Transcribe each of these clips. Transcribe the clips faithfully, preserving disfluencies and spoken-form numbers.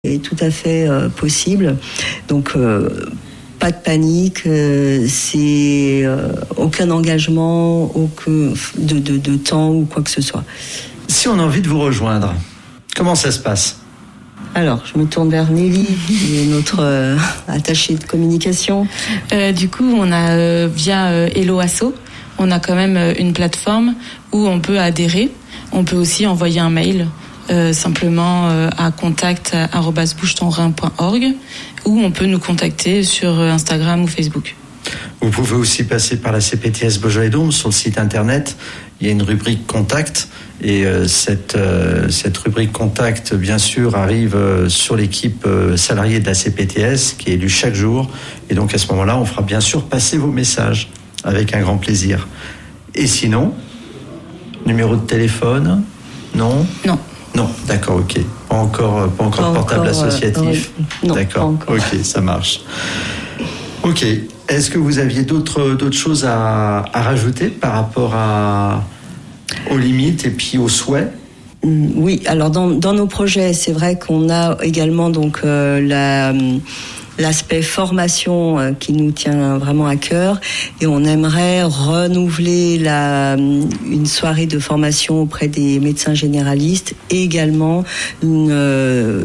est tout à fait euh, possible. Donc, euh, pas de panique, euh, c'est euh, aucun engagement, aucun de, de, de temps ou quoi que ce soit. Si on a envie de vous rejoindre, comment ça se passe ? Alors, je me tourne vers Nelly, qui est notre euh, attachée de communication. Euh, du coup, on a euh, via euh, Hello Asso, on a quand même euh, une plateforme où on peut adhérer. On peut aussi envoyer un mail euh, simplement euh, à contact arobase bouge ton rein point org ou on peut nous contacter sur Instagram ou Facebook. Vous pouvez aussi passer par la C P T S Beaujolais-Dôme sur le site internet. Il y a une rubrique contact et euh, cette, euh, cette rubrique contact, bien sûr, arrive euh, sur l'équipe euh, salariée de la C P T S qui est élue chaque jour. Et donc à ce moment-là, on fera bien sûr passer vos messages avec un grand plaisir. Et sinon, numéro de téléphone ? Non ? Non. Non, d'accord, ok. Pas encore, pas encore pas portable encore, associatif ? Euh, non, d'accord, pas encore. ok, ça marche. Ok. Est-ce que vous aviez d'autres, d'autres choses à, à rajouter par rapport à, aux limites et puis aux souhaits ? Oui, alors dans, dans nos projets, c'est vrai qu'on a également donc euh, la, l'aspect formation euh, qui nous tient vraiment à cœur et on aimerait renouveler la, une soirée de formation auprès des médecins généralistes et également une... Euh,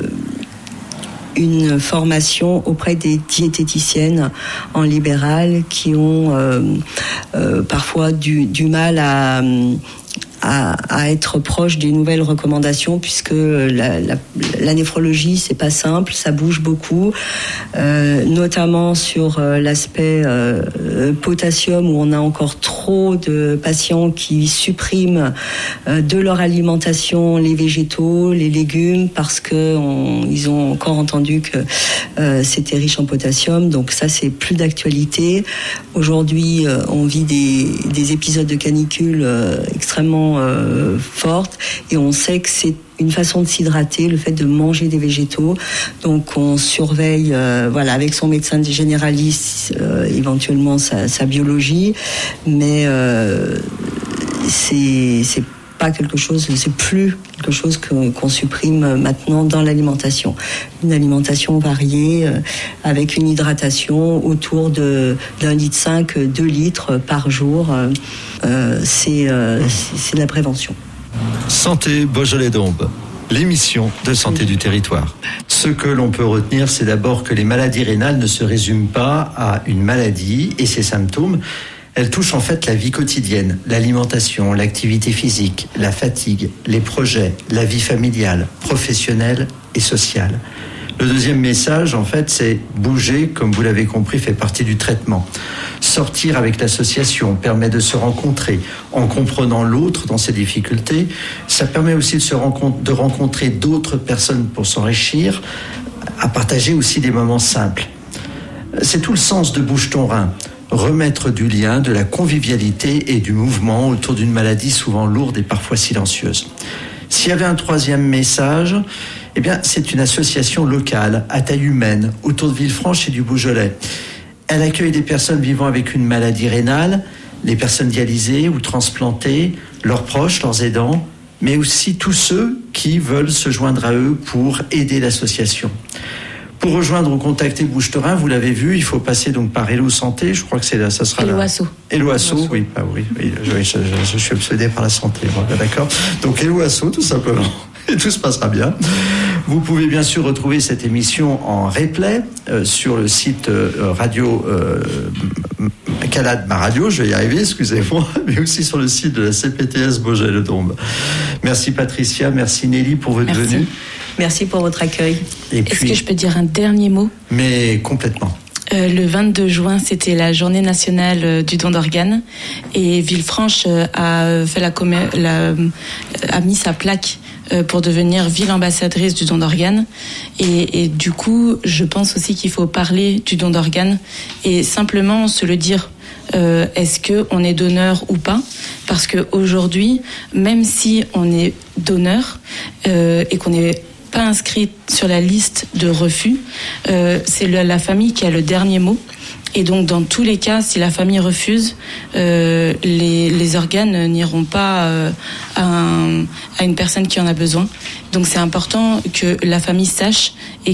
une formation auprès des diététiciennes en libéral qui ont euh, euh, parfois du, du mal à, à, à être proches des nouvelles recommandations puisque la, la, la néphrologie, c'est pas simple, ça bouge beaucoup, euh, notamment sur euh, l'aspect euh, potassium où on a encore trop de patients qui suppriment euh, de leur alimentation les végétaux, les légumes parce que on, ils ont encore entendu que euh, c'était riche en potassium, donc ça c'est plus d'actualité. Aujourd'hui, euh, on vit des, des épisodes de canicule euh, extrêmement euh, fortes et on sait que c'est une façon de s'hydrater, le fait de manger des végétaux. Donc on surveille, euh, voilà, avec son médecin généraliste, euh, éventuellement sa, sa biologie, mais euh, c'est c'est pas quelque chose, c'est plus quelque chose que, qu'on supprime maintenant dans l'alimentation. Une alimentation variée euh, avec une hydratation autour de d'un litre cinq, deux litres par jour. Euh, c'est, euh, c'est c'est de la prévention. Santé Beaujolais-Dôme, l'émission de santé du territoire. Ce que l'on peut retenir, c'est d'abord que les maladies rénales ne se résument pas à une maladie et ses symptômes. Elles touchent en fait la vie quotidienne, l'alimentation, l'activité physique, la fatigue, les projets, la vie familiale, professionnelle et sociale. Le deuxième message, en fait, c'est bouger, comme vous l'avez compris, fait partie du traitement. Sortir avec l'association permet de se rencontrer en comprenant l'autre dans ses difficultés. Ça permet aussi de se rencontrer, de rencontrer d'autres personnes pour s'enrichir, à partager aussi des moments simples. C'est tout le sens de Bouge ton rein. Remettre du lien, de la convivialité et du mouvement autour d'une maladie souvent lourde et parfois silencieuse. S'il y avait un troisième message, eh bien, c'est une association locale, à taille humaine, autour de Villefranche et du Beaujolais. Elle accueille des personnes vivant avec une maladie rénale, les personnes dialysées ou transplantées, leurs proches, leurs aidants, mais aussi tous ceux qui veulent se joindre à eux pour aider l'association. Pour rejoindre ou contacter Bouge ton rein, vous l'avez vu, il faut passer donc par Hello Santé. Je crois que c'est là, ça sera Hello là. Asso. Hello Asso, oui, ah oui, oui, je, je, je, je suis obsédé par la santé, moi, d'accord. Donc Hello Asso, tout simplement, et tout se passera bien. Vous pouvez bien sûr retrouver cette émission en replay euh, sur le site euh, radio euh, Calade Ma Radio, je vais y arriver, excusez-moi, mais aussi sur le site de la C P T S Beaujolais-Dôme. Merci Patricia, merci Nelly pour votre Merci. venue. Merci pour votre accueil. Et Est-ce puis, que je peux dire un dernier mot ? mais complètement. Euh, le vingt-deux juin, c'était la journée nationale euh, du don d'organes et Villefranche euh, a fait la, commé- la euh, a mis sa plaque euh, pour devenir ville ambassadrice du don d'organes et, et du coup, je pense aussi qu'il faut parler du don d'organes et simplement se le dire. Euh, est-ce que on est donneur ou pas ? Parce que aujourd'hui, même si on est donneur euh, et qu'on est pas inscrite sur la liste de refus, euh, c'est le, la famille qui a le dernier mot. Et donc, dans tous les cas, si la famille refuse, euh, les, les organes n'iront pas euh, à, un, à une personne qui en a besoin. Donc c'est important que la famille sache et